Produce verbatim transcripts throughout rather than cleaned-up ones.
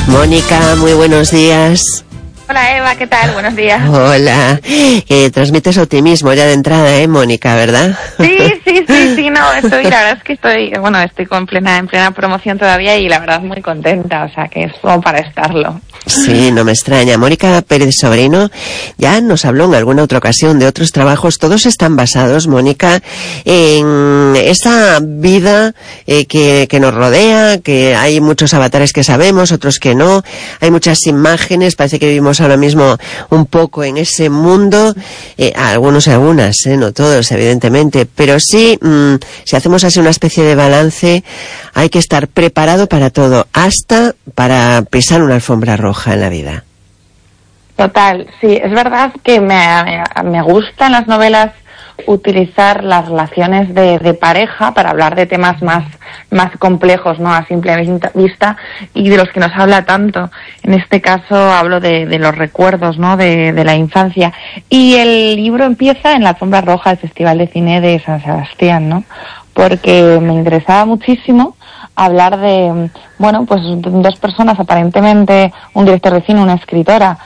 Mónica, muy buenos días. Hola Eva, ¿qué tal? Buenos días. Hola, eh, transmites optimismo ya de entrada, ¿eh, Mónica, verdad? Sí, sí, sí, sí, no, estoy, la verdad es que estoy, bueno, estoy con plena, en plena promoción todavía y la verdad muy contenta, o sea que es como para estarlo. Sí, no me extraña. Mónica Pérez Sobrino ya nos habló en alguna otra ocasión de otros trabajos. Todos están basados, Mónica, en esa vida eh, que, que nos rodea, que hay muchos avatares que sabemos, otros que no. Hay muchas imágenes, parece que vivimos ahora mismo un poco en ese mundo. Eh, algunos y algunas, eh, no todos, evidentemente. Pero sí, mmm, si hacemos así una especie de balance, hay que estar preparado para todo, hasta para pisar una alfombra roja en la vida. Total, sí, es verdad que me, me gustan las novelas utilizar las relaciones de, de pareja para hablar de temas más, más complejos, ¿no? A simple vista, y de los que nos habla tanto. En este caso hablo de, de los recuerdos, ¿no? De, de la infancia. Y el libro empieza en la alfombra roja del Festival de Cine de San Sebastián, ¿no? Porque me interesaba muchísimo hablar de, bueno, pues dos personas aparentemente, un director de cine, una escritora,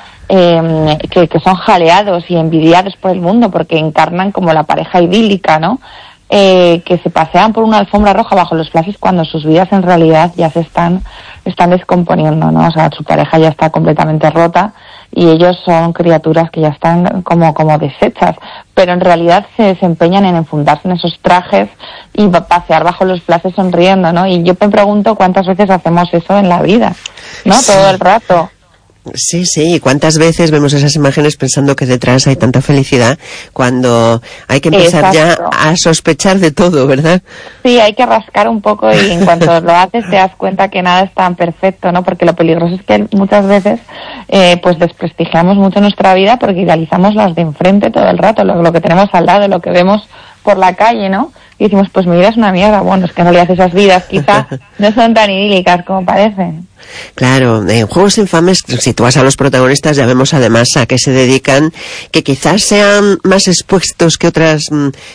eh, que, que son jaleados y envidiados por el mundo porque encarnan como la pareja idílica, ¿no? Eh, que se pasean por una alfombra roja bajo los flashes cuando sus vidas en realidad ya se están, están descomponiendo, ¿no? O sea, su pareja ya está completamente rota y ellos son criaturas que ya están como, como deshechas, pero en realidad se desempeñan en enfundarse en esos trajes y pasear bajo los flashes sonriendo, ¿no? Y yo me pregunto cuántas veces hacemos eso en la vida, ¿no? Sí. Todo el rato. Sí, sí, ¿y cuántas veces vemos esas imágenes pensando que detrás hay tanta felicidad cuando hay que empezar Exacto. ya a sospechar de todo, ¿verdad? Sí, hay que rascar un poco y en cuanto lo haces te das cuenta que nada es tan perfecto, ¿no? Porque lo peligroso es que muchas veces eh, pues desprestigiamos mucho nuestra vida porque idealizamos las de enfrente todo el rato, lo, lo que tenemos al lado, lo que vemos por la calle, ¿no? Y decimos, pues mi vida es una mierda. Bueno, es que en realidad esas vidas quizá no son tan idílicas como parecen. Claro, en Juegos Infames, si tú vas a los protagonistas, ya vemos además a qué se dedican, que quizás sean más expuestos que otras,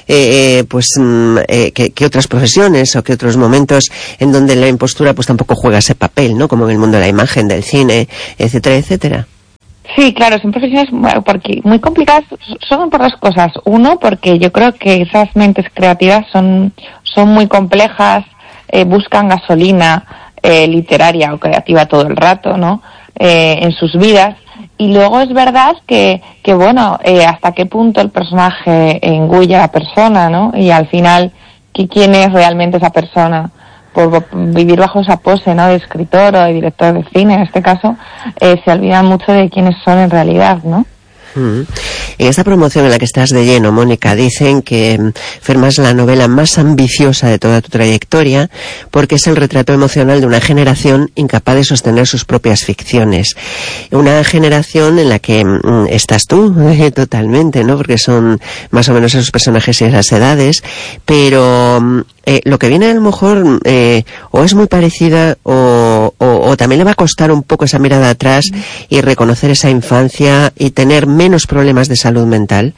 eh, pues, eh, que, que otras profesiones o que otros momentos en donde la impostura pues tampoco juega ese papel, ¿no? Como en el mundo de la imagen, del cine, etcétera, etcétera. Sí, claro, son profesiones porque muy complicadas, son por dos cosas. Uno, porque yo creo que esas mentes creativas son, son muy complejas, eh, buscan gasolina eh, literaria o creativa todo el rato, ¿no? Eh, en sus vidas. Y luego es verdad que, que bueno, eh, hasta qué punto el personaje engulle a la persona, ¿no? Y al final, ¿quién es realmente esa persona? Por vivir bajo esa pose, ¿no? De escritor o de director de cine, en este caso, eh, se olvidan mucho de quiénes son en realidad, ¿no? Mm. En esta promoción en la que estás de lleno, Mónica, dicen que firmas la novela más ambiciosa de toda tu trayectoria porque es el retrato emocional de una generación incapaz de sostener sus propias ficciones. Una generación en la que mm, estás tú eh, totalmente, ¿no? Porque son más o menos esos personajes y esas edades, pero eh, lo que viene a lo mejor eh, o es muy parecida o, o, o también le va a costar un poco esa mirada atrás y reconocer esa infancia y tener menos problemas de salud mental.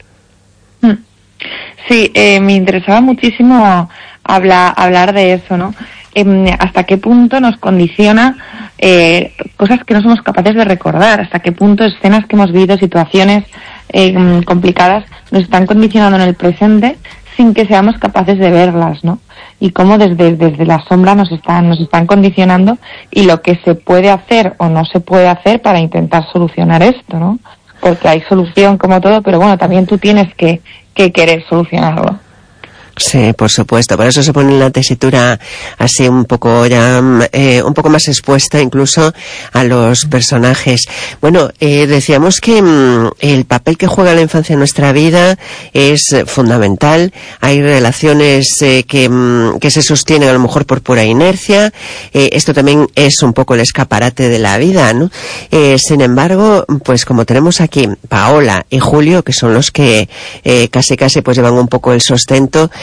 Sí, eh, me interesaba muchísimo habla, hablar de eso, ¿no? Eh, hasta qué punto nos condiciona eh, cosas que no somos capaces de recordar, hasta qué punto escenas que hemos vivido, situaciones eh, complicadas, nos están condicionando en el presente sin que seamos capaces de verlas, ¿no? Y cómo desde, desde la sombra nos están, nos están condicionando y lo que se puede hacer o no se puede hacer para intentar solucionar esto, ¿no? Porque hay solución como todo, pero bueno, también tú tienes que, que querer solucionarlo. Sí, por supuesto. Por eso se pone en la tesitura así un poco ya, eh, un poco más expuesta incluso a los personajes. Bueno, eh, decíamos que mm, el papel que juega la infancia en nuestra vida es fundamental. Hay relaciones eh, que, mm, que se sostienen a lo mejor por pura inercia. Eh, esto también es un poco el escaparate de la vida, ¿no? Eh, sin embargo, pues como tenemos aquí Paola y Julio, que son los que eh, casi casi pues llevan un poco el sustento,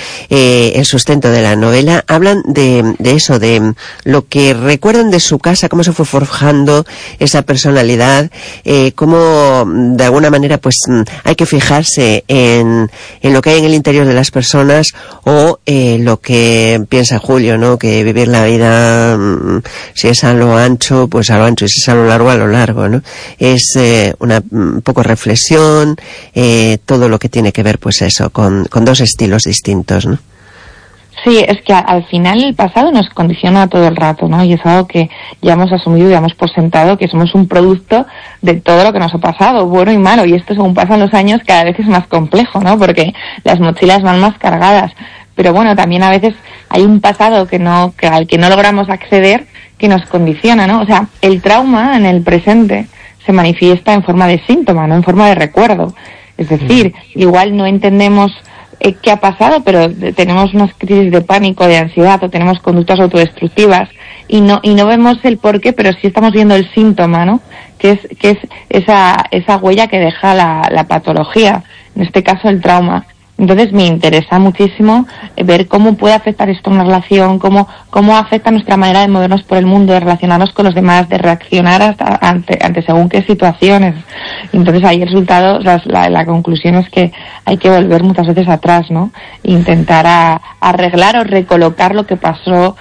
eh, el sustento de la novela, hablan de, de eso, de lo que recuerdan de su casa, cómo se fue forjando esa personalidad, eh, cómo de alguna manera pues hay que fijarse en, en lo que hay en el interior de las personas, o eh, lo que piensa Julio, ¿no? Que vivir la vida, si es a lo ancho, pues a lo ancho, y si es a lo largo, a lo largo, ¿no? Es eh, una un poco reflexión, eh, todo lo que tiene que ver, pues eso, con, con dos estilos distintos, ¿no? Sí, es que al final el pasado nos condiciona todo el rato, ¿no? Y es algo que ya hemos asumido y damos por sentado, que somos un producto de todo lo que nos ha pasado, bueno y malo. Y esto, según pasan los años, cada vez es más complejo, ¿no? Porque las mochilas van más cargadas. Pero bueno, también a veces hay un pasado que no, que al que no logramos acceder, que nos condiciona, ¿no? O sea, el trauma en el presente se manifiesta en forma de síntoma, no en forma de recuerdo. Es decir, igual no entendemos eh, qué ha pasado, pero tenemos unas crisis de pánico, de ansiedad, o tenemos conductas autodestructivas y no y no vemos el porqué, pero sí estamos viendo el síntoma, ¿no? Que es que es esa esa huella que deja la, la patología, en este caso el trauma. Entonces me interesa muchísimo ver cómo puede afectar esto a una relación, cómo cómo afecta nuestra manera de movernos por el mundo, de relacionarnos con los demás, de reaccionar hasta ante, ante según qué situaciones. Entonces ahí el resultado, la, la, la conclusión es que hay que volver muchas veces atrás, ¿no? Intentar a, arreglar o recolocar lo que pasó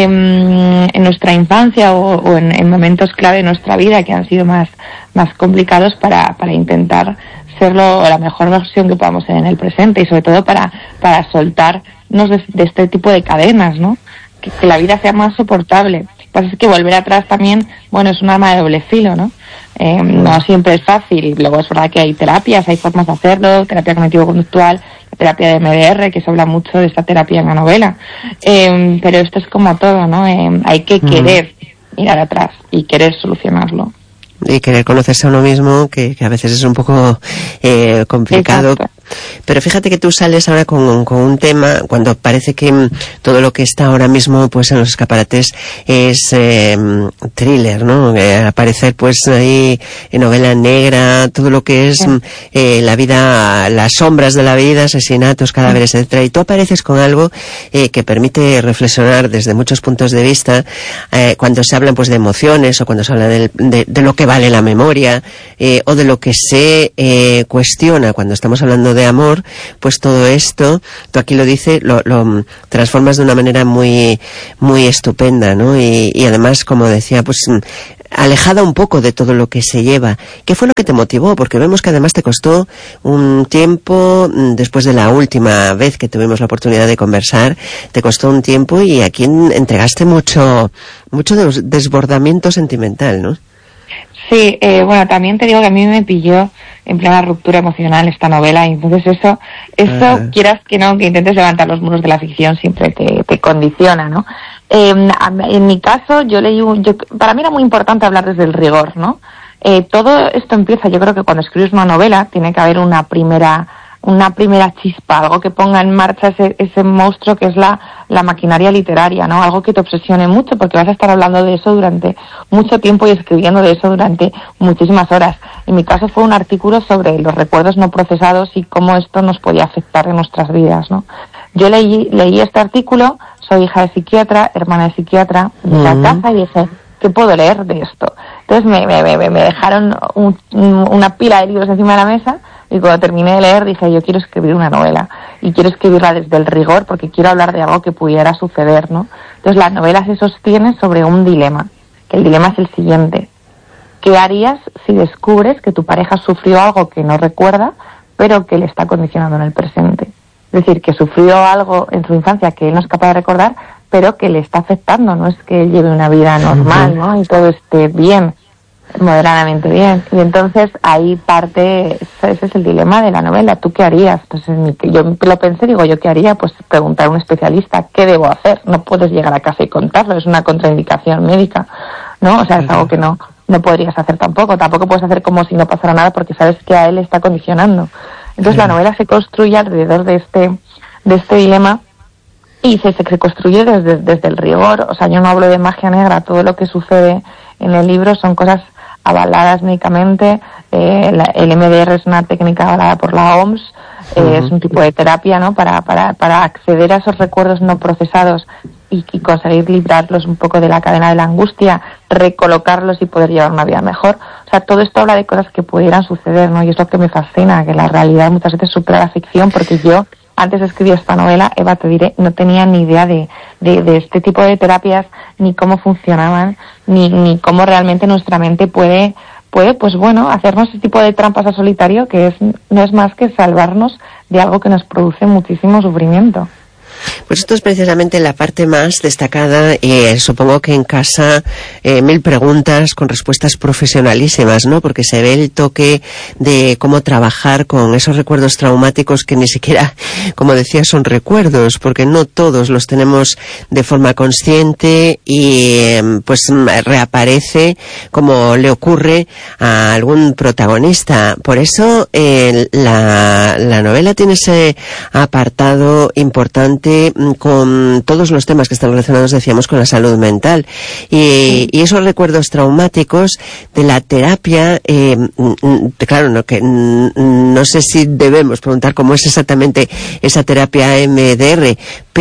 en, en nuestra infancia o, o en, en momentos clave de nuestra vida que han sido más, más complicados para, para intentar serlo la mejor versión que podamos ser en el presente, y sobre todo para para soltarnos de, de este tipo de cadenas, ¿no? Que, que la vida sea más soportable. Lo que pasa es que volver atrás también, bueno, es un arma de doble filo, ¿no? Eh, no siempre es fácil. Luego es verdad que hay terapias, hay formas de hacerlo, terapia cognitivo-conductual, terapia de M D R, que se habla mucho de esta terapia en la novela. Eh, pero esto es como todo, ¿no? Eh, hay que querer mirar atrás y querer solucionarlo. Y querer conocerse a uno mismo, que, que a veces es un poco eh, complicado. Exacto. Pero fíjate que tú sales ahora con, con un tema, cuando parece que mm, todo lo que está ahora mismo pues en los escaparates es eh, thriller, ¿no? Eh, aparecer pues ahí en novela negra, todo lo que es sí. eh, la vida, las sombras de la vida, asesinatos, cadáveres, sí. etcétera. Y tú apareces con algo eh, que permite reflexionar desde muchos puntos de vista, eh, cuando se hablan pues de emociones, o cuando se habla de, de, de lo que vale la memoria, eh, o de lo que se eh, cuestiona cuando estamos hablando de de amor, pues todo esto, tú aquí lo dices, lo, lo transformas de una manera muy muy estupenda, ¿no? Y, y además, como decía, pues alejada un poco de todo lo que se lleva. ¿Qué fue lo que te motivó? Porque vemos que además te costó un tiempo, después de la última vez que tuvimos la oportunidad de conversar, te costó un tiempo, y aquí entregaste mucho mucho desbordamiento sentimental, ¿no? Sí, eh, bueno, también te digo que a mí me pilló en plena ruptura emocional esta novela, y entonces eso, eso uh-huh. quieras que no, que intentes levantar los muros de la ficción, siempre te, te condiciona, ¿no? Eh, en mi caso, yo leí, un, yo, para mí era muy importante hablar desde el rigor, ¿no? Eh, todo esto empieza, yo creo que cuando escribes una novela tiene que haber una primera, una primera chispa, algo que ponga en marcha ese, ese monstruo que es la, la maquinaria literaria, ¿no? Algo que te obsesione mucho, porque vas a estar hablando de eso durante mucho tiempo y escribiendo de eso durante muchísimas horas. En mi caso fue un artículo sobre los recuerdos no procesados y cómo esto nos podía afectar en nuestras vidas, ¿no? Yo leí, leí este artículo, soy hija de psiquiatra, hermana de psiquiatra, de uh-huh. la casa, y dije, ¿qué puedo leer de esto? Entonces me, me, me, me dejaron un, una pila de libros encima de la mesa, y cuando terminé de leer dije, yo quiero escribir una novela, y quiero escribirla desde el rigor, porque quiero hablar de algo que pudiera suceder, ¿no? Entonces la novela se sostiene sobre un dilema, que el dilema es el siguiente: ¿qué harías si descubres que tu pareja sufrió algo que no recuerda, pero que le está condicionando en el presente? Es decir, que sufrió algo en su infancia que él no es capaz de recordar, pero que le está afectando, no es que él lleve una vida normal, ¿no? Y todo esté bien, moderadamente bien. Y entonces ahí parte, ese es el dilema de la novela. ¿Tú qué harías? Entonces yo lo pensé, digo, ¿yo qué haría? Pues preguntar a un especialista, ¿qué debo hacer? No puedes llegar a casa y contarlo, es una contraindicación médica, ¿no? O sea, es algo que no, no podrías hacer tampoco. Tampoco puedes hacer como si no pasara nada, porque sabes que a él le está condicionando. Entonces la novela se construye alrededor de este, de este dilema, y se, se construye desde, desde el rigor. O sea, yo no hablo de magia negra, todo lo que sucede en el libro son cosas avaladas médicamente. Eh, la, el M D R es una técnica avalada por la O M S, Uh-huh. Eh, es un tipo de terapia, ¿no? Para, para, para acceder a esos recuerdos no procesados y, y conseguir librarlos un poco de la cadena de la angustia, recolocarlos y poder llevar una vida mejor. O sea, todo esto habla de cosas que pudieran suceder, ¿no? Y es lo que me fascina, que la realidad muchas veces supera la ficción, porque yo, antes de escribir esta novela, Eva, te diré, no tenía ni idea de, de, de este tipo de terapias, ni cómo funcionaban, ni, ni cómo realmente nuestra mente puede, puede, pues bueno, hacernos este tipo de trampas a solitario, que es, no es más que salvarnos de algo que nos produce muchísimo sufrimiento. Pues esto es precisamente la parte más destacada, y eh, supongo que en casa eh, mil preguntas con respuestas profesionalísimas, ¿no? Porque se ve el toque de cómo trabajar con esos recuerdos traumáticos que ni siquiera, como decía, son recuerdos, porque no todos los tenemos de forma consciente y eh, pues reaparece como le ocurre a algún protagonista. Por eso eh, la, la novela tiene ese apartado importante con todos los temas que están relacionados, decíamos, con la salud mental y, y esos recuerdos traumáticos de la terapia. Eh, claro, no, que, no sé si debemos preguntar cómo es exactamente esa terapia M D R,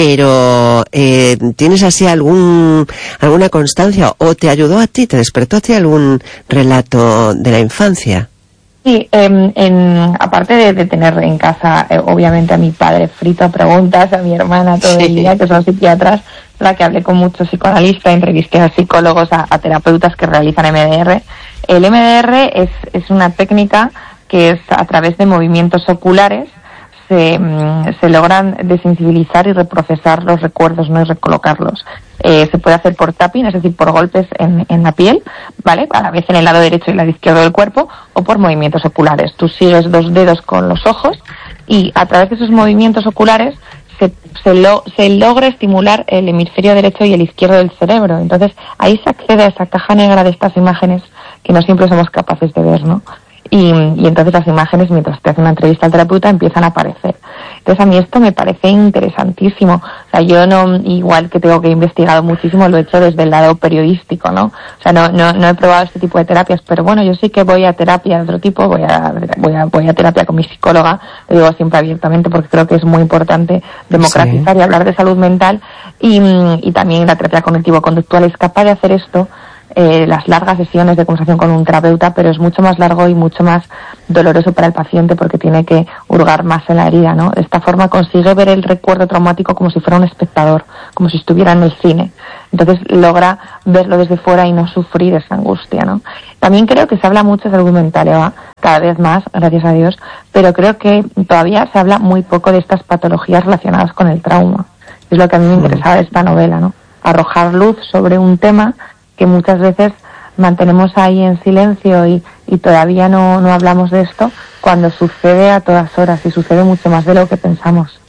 pero eh, ¿tienes así algún alguna constancia o te ayudó a ti, te despertó a ti algún relato de la infancia? Sí, eh, en, aparte de, de tener en casa, eh, obviamente, a mi padre frito a preguntas, a mi hermana todo el día, que son psiquiatras, la que hablé con muchos psicoanalistas, entrevisté a psicólogos, a, a terapeutas que realizan M D R. El M D R es, es una técnica que es a través de movimientos oculares, se, se logran desensibilizar y reprocesar los recuerdos, no y recolocarlos. Eh, se puede hacer por tapping, es decir, por golpes en, en la piel, ¿vale? A la vez en el lado derecho y el lado izquierdo del cuerpo, o por movimientos oculares. Tú sigues dos dedos con los ojos y a través de esos movimientos oculares se, se, lo, se logra estimular el hemisferio derecho y el izquierdo del cerebro. Entonces ahí se accede a esa caja negra de estas imágenes que no siempre somos capaces de ver, ¿no? Y, y entonces las imágenes, mientras te hace una entrevista al terapeuta, empiezan a aparecer. Entonces a mí esto me parece interesantísimo. O sea, yo no, igual que tengo que he investigado muchísimo, lo he hecho desde el lado periodístico, ¿no? O sea, no, no, no he probado este tipo de terapias, pero bueno, yo sí que voy a terapia de otro tipo, voy a, voy a, voy a terapia con mi psicóloga, lo digo siempre abiertamente porque creo que es muy importante democratizar sí. y hablar de salud mental, y, y también la terapia cognitivo-conductual es capaz de hacer esto. Eh, las largas sesiones de conversación con un terapeuta, pero es mucho más largo y mucho más doloroso para el paciente porque tiene que hurgar más en la herida, ¿no? De esta forma consigue ver el recuerdo traumático como si fuera un espectador, como si estuviera en el cine. Entonces logra verlo desde fuera y no sufrir esa angustia, ¿no? También creo que se habla mucho de salud mental, Eva, cada vez más, gracias a Dios, pero creo que todavía se habla muy poco de estas patologías relacionadas con el trauma. Es lo que a mí me interesaba de esta novela, ¿no? Arrojar luz sobre un tema que muchas veces mantenemos ahí en silencio y, y todavía no, no hablamos de esto, cuando sucede a todas horas y sucede mucho más de lo que pensamos.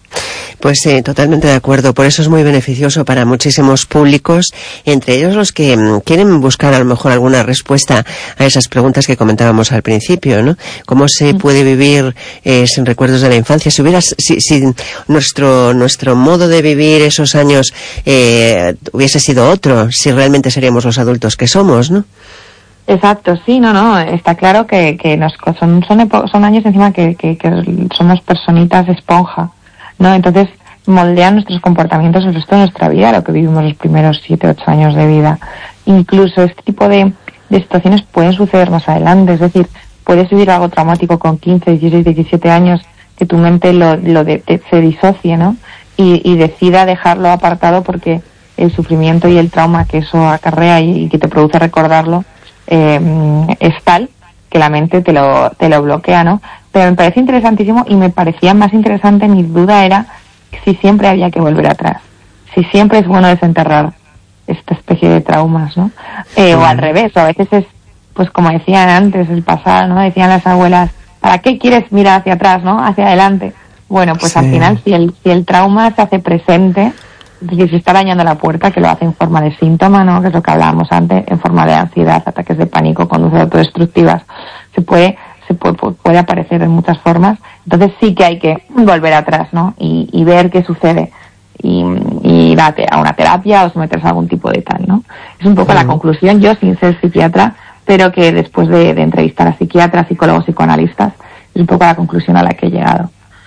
Pues sí, totalmente de acuerdo. Por eso es muy beneficioso para muchísimos públicos, entre ellos los que mmm, quieren buscar a lo mejor alguna respuesta a esas preguntas que comentábamos al principio, ¿no? ¿Cómo se puede vivir eh, sin recuerdos de la infancia? Si hubiera, si, si nuestro nuestro modo de vivir esos años eh, hubiese sido otro, si realmente seríamos los adultos que somos, ¿no? Exacto, sí, no, no, está claro que, que nos, son, son, epo- son años encima que, que, que somos personitas esponja, ¿no? Entonces moldean nuestros comportamientos el resto de nuestra vida, lo que vivimos los primeros siete, ocho años de vida. Incluso este tipo de, de situaciones pueden suceder más adelante, es decir, puedes vivir algo traumático con quince, dieciséis, diecisiete años, que tu mente lo, lo de, te, se disocie, ¿no? Y, y decida dejarlo apartado porque el sufrimiento y el trauma que eso acarrea y, y que te produce recordarlo eh, es tal que la mente te lo, te lo bloquea, ¿no? Pero me parece interesantísimo y me parecía más interesante, mi duda era si siempre había que volver atrás, si siempre es bueno desenterrar esta especie de traumas, ¿no? Eh, sí. O al revés, o a veces es, pues como decían antes, el pasado, ¿no? Decían las abuelas, ¿para qué quieres mirar hacia atrás, no? Hacia adelante. Bueno, pues sí. Al final, si el, si el trauma se hace presente, es decir, si está dañando la puerta, que lo hace en forma de síntoma, ¿no? Que es lo que hablábamos antes, en forma de ansiedad, ataques de pánico, conductas autodestructivas, se puede se puede, puede aparecer en muchas formas. Entonces sí que hay que volver atrás, ¿no? Y, y ver qué sucede y, y ir a, a una terapia o someterse a algún tipo de tal, ¿no? Es un poco uh-huh. la conclusión, yo sin ser psiquiatra, pero que después de, de entrevistar a psiquiatras, psicólogos, psicoanalistas, es un poco la conclusión a la que he llegado.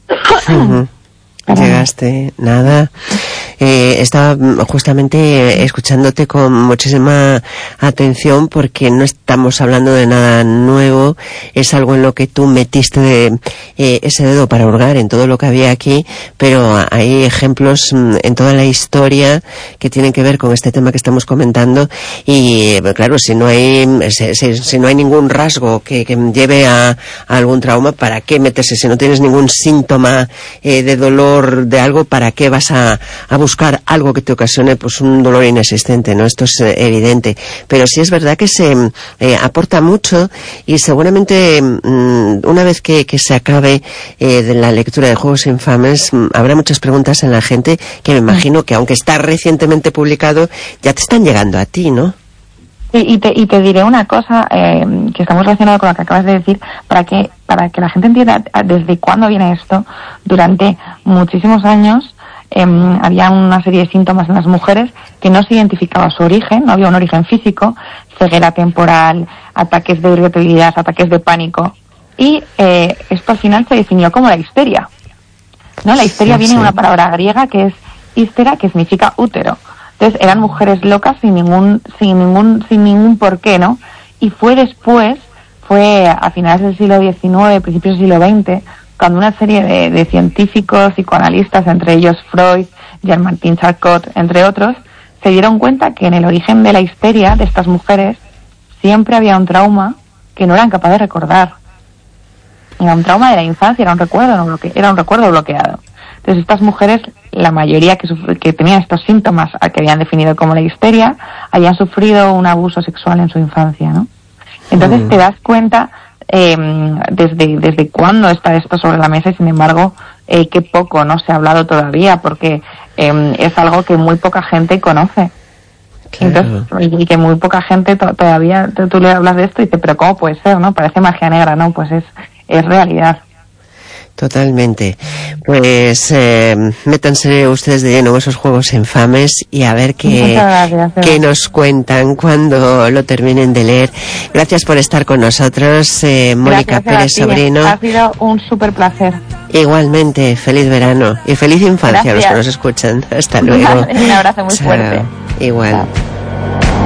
Uh-huh. Llegaste, nada. Eh, estaba justamente escuchándote con muchísima atención porque no estamos hablando de nada nuevo, es algo en lo que tú metiste de, eh, ese dedo para hurgar en todo lo que había aquí, pero hay ejemplos en toda la historia que tienen que ver con este tema que estamos comentando y claro, si no hay si, si, si no hay ningún rasgo que, que lleve a, a algún trauma, ¿para qué meterse? Si no tienes ningún síntoma eh, de dolor de algo, ¿para qué vas a, a buscar algo que te ocasione pues un dolor inexistente? ¿No? Esto es eh, evidente, pero sí es verdad que se eh, aporta mucho y seguramente mm, una vez que, que se acabe eh, de la lectura de Juegos Infames mm, habrá muchas preguntas en la gente que me imagino que aunque está recientemente publicado ya te están llegando a ti, ¿no? Sí, y te, y te diré una cosa eh, que está muy relacionada con lo que acabas de decir, para que para que la gente entienda desde cuándo viene esto. Durante muchísimos años eh, había una serie de síntomas en las mujeres que no se identificaba su origen, no había un origen físico, ceguera temporal, ataques de irritabilidad, ataques de pánico, y eh, esto al final se definió como la histeria, ¿no? La histeria sí, viene sí. de una palabra griega que es histera, que significa útero. Entonces eran mujeres locas sin ningún, sin ningún, sin ningún porqué, ¿no? Y fue después, fue a finales del siglo diecinueve, principios del siglo veinte, cuando una serie de, de científicos, psicoanalistas, entre ellos Freud, Jean-Martin Charcot, entre otros, se dieron cuenta que en el origen de la histeria de estas mujeres siempre había un trauma que no eran capaces de recordar. Era un trauma de la infancia, era un recuerdo, no bloque, era un recuerdo bloqueado. Entonces estas mujeres, la mayoría que, que tenían estos síntomas que habían definido como la histeria, habían sufrido un abuso sexual en su infancia, ¿no? Entonces mm. te das cuenta eh, desde desde cuándo está esto sobre la mesa y sin embargo eh, que poco no se ha hablado todavía porque eh, es algo que muy poca gente conoce. Claro. Entonces, y que muy poca gente to- todavía tú, tú le hablas de esto y dices, pero ¿cómo puede ser? ¿No? Parece magia negra, ¿no? Pues es es realidad. Totalmente. Pues eh, métanse ustedes de lleno en esos Juegos Infames y a ver qué, gracias, qué nos cuentan cuando lo terminen de leer. Gracias por estar con nosotros, eh, Mónica Pérez Sobrino. Ha sido un súper placer. Igualmente, feliz verano y feliz infancia. Gracias a los que nos escuchan. Hasta luego. Un abrazo muy Chao. fuerte. Igual. Chao.